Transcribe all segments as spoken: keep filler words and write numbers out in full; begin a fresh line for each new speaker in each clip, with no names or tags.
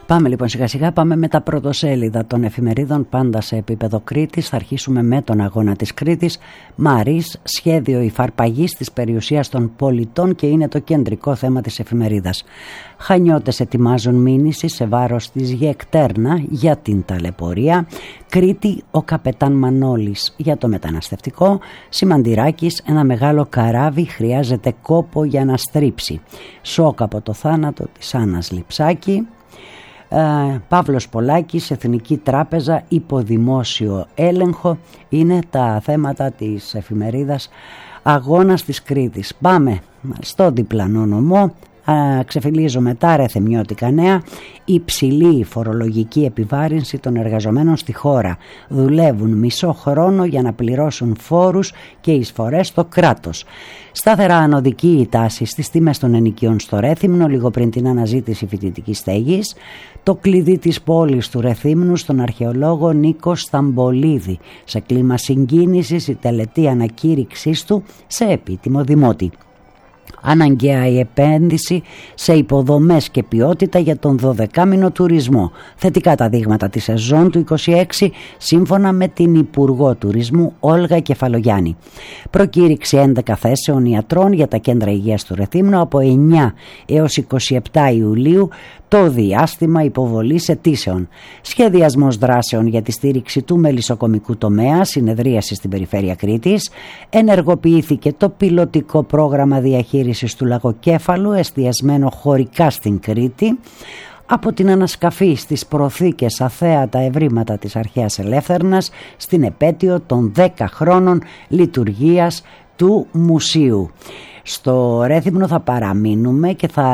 Πάμε λοιπόν σιγά σιγά, πάμε με τα πρωτοσέλιδα των εφημερίδων, πάντα σε επίπεδο Κρήτης. Θα αρχίσουμε με τον αγώνα της Κρήτης. Μαρίς, σχέδιο υφαρπαγής της περιουσίας των πολιτών και είναι το κεντρικό θέμα της εφημερίδας. Χανιώτες ετοιμάζουν μήνυση σε βάρος της Γεκτέρνα για την ταλαιπωρία. Κρήτη, ο καπετάν Μανώλης για το μεταναστευτικό. Σημαντηράκης, ένα μεγάλο καράβι χρειάζεται κόπο για να στρίψει. Σοκ από το θάνατο της Άννας Λειψάκη. Uh, Παύλος Πολάκης, Εθνική Τράπεζα υποδημόσιο έλεγχο, είναι τα θέματα της εφημερίδας Αγώνας της Κρήτης. Πάμε στο διπλανό νομό. Uh, ξεφυλίζω μετά ρεθεμιώτικα νέα. Υψηλή φορολογική επιβάρυνση των εργαζομένων στη χώρα. Δουλεύουν μισό χρόνο για να πληρώσουν φόρους και εισφορές στο κράτος. Σταθερά ανωδική η τάση στις τιμές των ενοικίων στο Ρέθυμνο λίγο πριν την αναζήτηση φοιτητικής στέγης. Το κλειδί της πόλης του Ρεθύμνου στον αρχαιολόγο Νίκο Σταμπολίδη. Σε κλίμα συγκίνησης η τελετή ανακήρυξής του σε επίτιμο δημότη. Αναγκαία η επένδυση σε υποδομές και ποιότητα για τον δωδεκάμηνο τουρισμό. Θετικά τα δείγματα της σεζόν του είκοσι έξι σύμφωνα με την Υπουργό Τουρισμού Όλγα Κεφαλογιάννη. Προκήρυξη έντεκα θέσεων ιατρών για τα κέντρα υγείας του Ρεθύμνου από εννιά έως είκοσι επτά Ιουλίου, το διάστημα υποβολής αιτήσεων. Σχεδιασμός δράσεων για τη στήριξη του μελισσοκομικού τομέα, συνεδρίαση στην περιφέρεια Κρήτης. Ενεργοποιήθηκε το πιλωτικό πρόγραμμα διαχείρισης του λαγοκέφαλου, εστιασμένο χωρικά στην Κρήτη. Από την ανασκαφή στις προθήκες αθέατα ευρήματα της αρχαίας Ελεύθερνας στην επέτειο των δέκα χρόνων λειτουργίας του μουσείου. Στο Ρέθυμνο θα παραμείνουμε και θα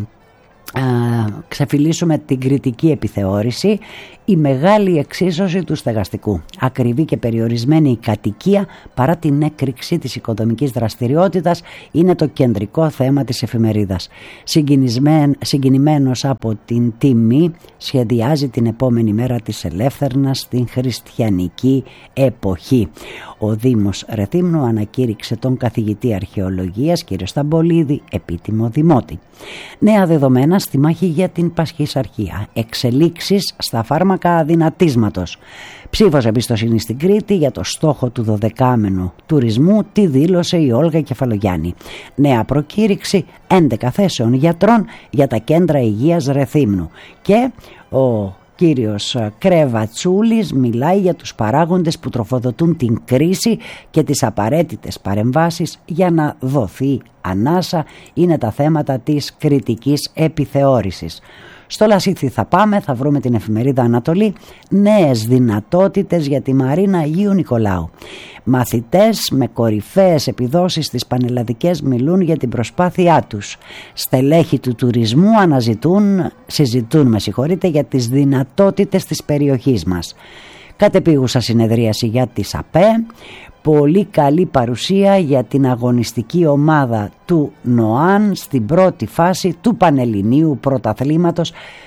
Uh, ξεφυλίσουμε την κριτική επιθεώρηση. Η μεγάλη εξίσωση του στεγαστικού. Ακριβή και περιορισμένη η κατοικία παρά την έκρηξη της οικοδομικής δραστηριότητας είναι το κεντρικό θέμα της εφημερίδας. Συγκινημένος από την τιμή σχεδιάζει την επόμενη μέρα της Ελεύθερνας στην χριστιανική εποχή. Ο Δήμος Ρεθύμνου ανακήρυξε τον καθηγητή αρχαιολογίας κ. Σταμπολίδη επίτιμο δημότη. Νέα δεδομένα στη μάχη για την πασχισαρχία. Εξελίξεις στα φάρμακα αδυνατίσματος. Ψήφος εμπιστοσύνη στην Κρήτη για το στόχο του δωδεκάμενου τουρισμού, τη δήλωσε η Όλγα Κεφαλογιάννη. Νέα προκήρυξη έντεκα θέσεων γιατρών για τα κέντρα υγείας Ρεθύμνου. Και ο κύριος Κρεβατσούλης μιλάει για τους παράγοντες που τροφοδοτούν την κρίση και τις απαραίτητες παρεμβάσεις για να δοθεί ανάσα. Είναι τα θέματα της κριτικής επιθεώρησης. Στο Λασίθι θα πάμε, θα βρούμε την εφημερίδα Ανατολή. Νέες δυνατότητες για τη Μαρίνα Αγίου Νικολάου. Μαθητές με κορυφαίες επιδόσεις στις πανελλαδικές μιλούν για την προσπάθειά τους. Στελέχοι του τουρισμού αναζητούν, συζητούν με συγχωρείτε, για τις δυνατότητες της περιοχής μας. Κατεπίγουσα συνεδρίαση για τη ΣΑΠΕ. Πολύ καλή παρουσία για την αγωνιστική ομάδα του ΝΟΑΝ στην πρώτη φάση του Πανελληνίου Πρωταθλήματος,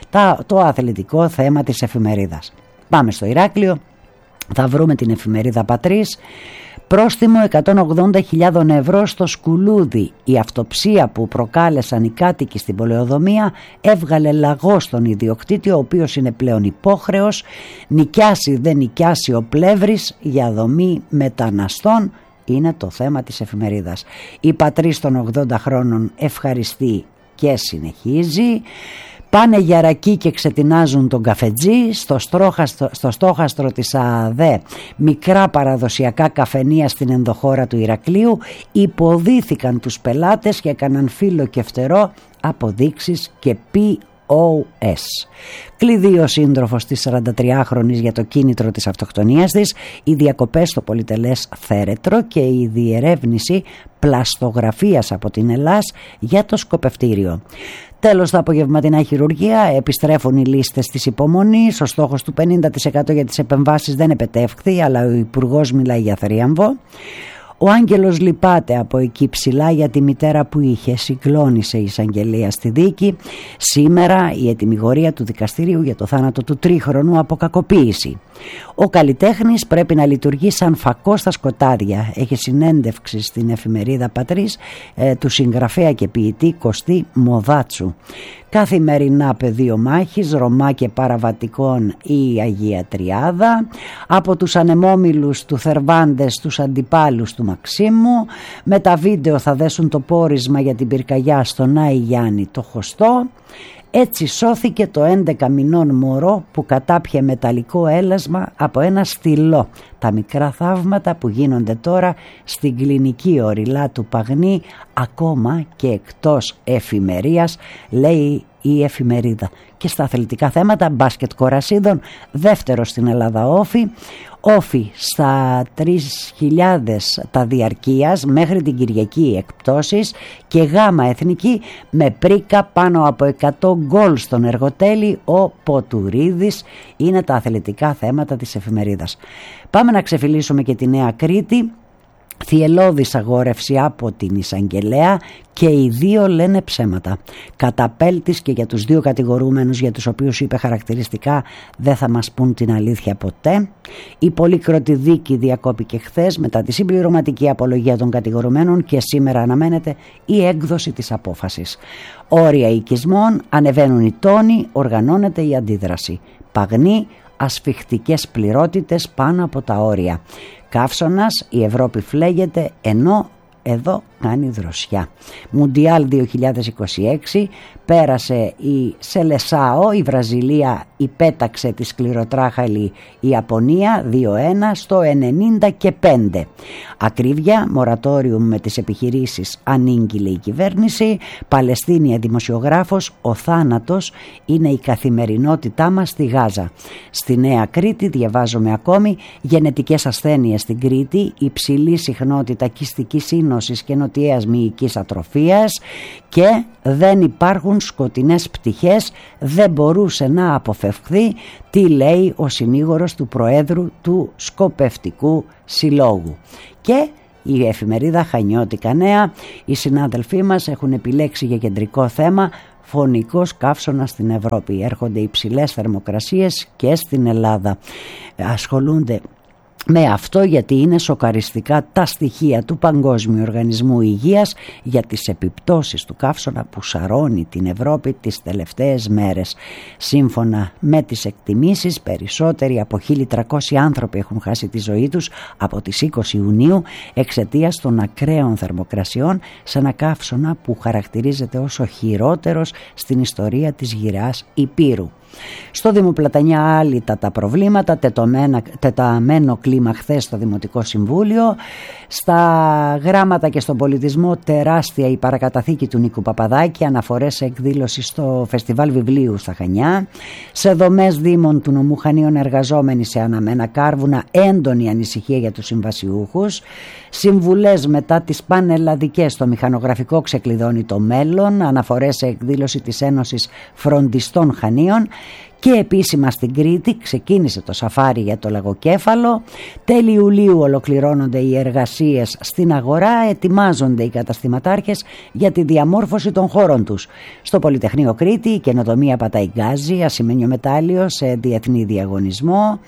το αθλητικό θέμα της εφημερίδας. Πάμε στο Ηράκλειο, θα βρούμε την εφημερίδα Πατρίς. Πρόστιμο εκατόν ογδόντα χιλιάδες ευρώ στο Σκουλούδι. Η αυτοψία που προκάλεσαν οι κάτοικοι στην πολεοδομία έβγαλε λαγό στον ιδιοκτήτη, ο οποίος είναι πλέον υπόχρεος. Νοικιάσει δεν νοικιάσει ο Πλεύρης για δομή μεταναστών. Είναι το θέμα της εφημερίδας. Η Πατρίς των ογδόντα χρόνων ευχαριστεί και συνεχίζει. Πάνε για ρακί και ξετινάζουν τον καφετζή. Στο, στρόχαστρο, στο στόχαστρο της ΑΑΔΕ μικρά παραδοσιακά καφενεία στην ενδοχώρα του Ηρακλείου υποδίθηκαν τους πελάτες και έκαναν φύλλο και φτερό αποδείξεις και πι ο ες. Κλειδί ο σύντροφος της σαραντατριάχρονης για το κίνητρο της αυτοκτονίας της, οι διακοπές στο πολυτελές Θέρετρο και η διερεύνηση πλαστογραφίας από την Ελλάς για το σκοπευτήριο. Τέλος, τα απογευματινά χειρουργία, επιστρέφουν οι λίστες της υπομονής. Ο στόχος του πενήντα τοις εκατό για τις επεμβάσεις δεν επετεύχθη, αλλά ο Υπουργός μιλάει για θρίαμβο. Ο Άγγελος λυπάται από εκεί ψηλά για τη μητέρα που είχε, συγκλώνησε η εισαγγελία στη δίκη. Σήμερα η ετυμηγορία του δικαστηρίου για το θάνατο του τρίχρονου από κακοποίηση. Ο καλλιτέχνης πρέπει να λειτουργεί σαν φακό στα σκοτάδια. Έχει συνέντευξη στην εφημερίδα Πατρίς ε, του συγγραφέα και ποιητή Κωστή Μοδάτσου. Καθημερινά πεδίο μάχης, Ρωμά και Παραβατικών η Αγία Τριάδα, από τους ανεμόμυλους του Θερβάντες τους αντιπάλους του Μαξίμου. Με τα βίντεο θα δέσουν το πόρισμα για την πυρκαγιά στον Άη Γιάννη το Χωστό. Έτσι σώθηκε το έντεκα μηνών μωρό που κατάπιε μεταλλικό έλασμα από ένα στυλό. Τα μικρά θαύματα που γίνονται τώρα στην κλινική Ορειλά του Παγνή, ακόμα και εκτός εφημερίας, λέει η εφημερίδα. Και στα αθλητικά θέματα, μπάσκετ κορασίδων, δεύτερο στην Ελλάδα όφι. Όφι στα τρεις χιλιάδες τα διαρκείας μέχρι την Κυριακή εκπτώσεις και Γάμα Εθνική με πρίκα πάνω από εκατό γκολ στον Εργοτέλη. Ο Ποτουρίδης είναι τα αθλητικά θέματα της εφημερίδας. Πάμε να ξεφυλίσουμε και τη Νέα Κρήτη. Θυελλώδης αγόρευση από την εισαγγελέα και οι δύο λένε ψέματα. Καταπέλτης και για τους δύο κατηγορούμενους, για τους οποίους είπε χαρακτηριστικά δεν θα μας πούν την αλήθεια ποτέ. Η πολύκροτη δίκη διακόπηκε χθες μετά τη συμπληρωματική απολογία των κατηγορουμένων και σήμερα αναμένεται η έκδοση της απόφασης. Όρια οικισμών, ανεβαίνουν οι τόνοι, οργανώνεται η αντίδραση. Παγνή, ασφιχτικές πληρότητες πάνω από τα όρια. Καύσωνας, η Ευρώπη φλέγεται ενώ εδώ κάνει δροσιά. Μουντιάλ δύο χιλιάδες είκοσι έξι, πέρασε η Σελεσάο, η Βραζιλία υπέταξε τη σκληροτράχαλη Ιαπωνία δύο ένα στο ενενήντα πέντε. Ακρίβεια, μορατόριουμ με τις επιχειρήσεις ανήγγειλε η κυβέρνηση. Παλαιστίνια δημοσιογράφος, ο θάνατος είναι η καθημερινότητά μας στη Γάζα. Στη Νέα Κρήτη διαβάζουμε ακόμη γενετικές ασθένειες στην Κρήτη, υψηλή συχνότητα κιστικής σύνοσης και νοτιαίας μυϊκής ατροφίας και δεν υπάρχουν σκοτεινές πτυχές, δεν μπορούσε να αποφευχθεί. Τι λέει ο συνήγορος του Προέδρου του Σκοπευτικού Συλλόγου. Και η εφημερίδα Χανιώτικα Νέα, οι συνάδελφοί μας έχουν επιλέξει για κεντρικό θέμα φωνικός καύσωνας στην Ευρώπη. Έρχονται υψηλές θερμοκρασίες και στην Ελλάδα. Ασχολούνται με αυτό γιατί είναι σοκαριστικά τα στοιχεία του Παγκόσμιου Οργανισμού Υγείας για τις επιπτώσεις του καύσωνα που σαρώνει την Ευρώπη τις τελευταίες μέρες. Σύμφωνα με τις εκτιμήσεις, περισσότεροι από χίλια τριακόσιοι άνθρωποι έχουν χάσει τη ζωή τους από τις είκοσι Ιουνίου εξαιτίας των ακραίων θερμοκρασιών σε ένα καύσωνα που χαρακτηρίζεται ως ο χειρότερος στην ιστορία της γυραιάς Υπήρου. Στο Δήμο Πλατανιά άλυτα τα προβλήματα, τεταμένο κλίμα χθες στο Δημοτικό Συμβούλιο. Στα γράμματα και στον πολιτισμό τεράστια η παρακαταθήκη του Νίκου Παπαδάκη, αναφορές σε εκδήλωση στο Φεστιβάλ Βιβλίου στα Χανιά. Σε δομές δήμων του νομού Χανίων εργαζόμενοι σε αναμένα κάρβουνα, έντονη ανησυχία για τους συμβασιούχους. Συμβουλές μετά τις πανελλαδικές στο μηχανογραφικό ξεκλειδώνει το μέλλον, αναφορές σε εκδήλωση της Ένωσης Φροντιστών Χανίων. Και επίσημα στην Κρήτη ξεκίνησε το σαφάρι για το λαγοκέφαλο. Τέλη Ιουλίου ολοκληρώνονται οι εργασίες στην αγορά, ετοιμάζονται οι καταστηματάρχες για τη διαμόρφωση των χώρων τους. Στο Πολυτεχνείο Κρήτη η καινοτομία πατάει γκάζι, ασημένιο μετάλλιο σε διεθνή διαγωνισμό.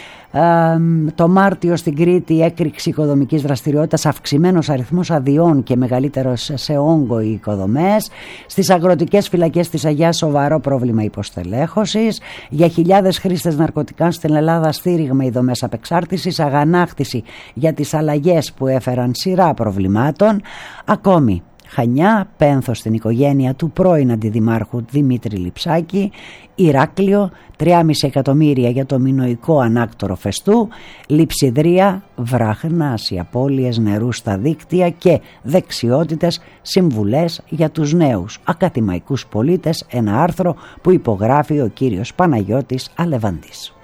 Ε, το Μάρτιο στην Κρήτη έκρηξη οικοδομικής δραστηριότητας, αυξημένος αριθμός αδειών και μεγαλύτερος σε όγκο οι οικοδομές. Στις αγροτικές φυλακές της Αγιάς σοβαρό πρόβλημα υποστελέχωσης. Για χιλιάδες χρήστες ναρκωτικών στην Ελλάδα στήριγμα οι δομές απεξάρτησης, αγανάκτηση για τις αλλαγές που έφεραν σειρά προβλημάτων. Ακόμη Χανιά, πένθος στην οικογένεια του πρώην αντιδημάρχου Δημήτρη Λιψάκη. Ηράκλειο, τρία κόμμα πέντε εκατομμύρια για το μινωικό ανάκτορο Φεστού. Λειψιδρία, βραχνάς οι απώλειες νερού στα δίκτυα και δεξιότητες, συμβουλές για τους νέους ακαδημαϊκούς πολίτες. Ένα άρθρο που υπογράφει ο κύριος Παναγιώτης Αλεβαντής.